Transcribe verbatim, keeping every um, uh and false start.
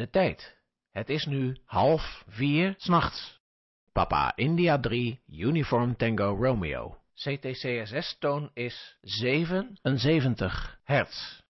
de tijd. Het is nu half vier 's nachts. Papa India drie, Uniform Tango Romeo. C T C S S-toon is zevenenzeventig hertz.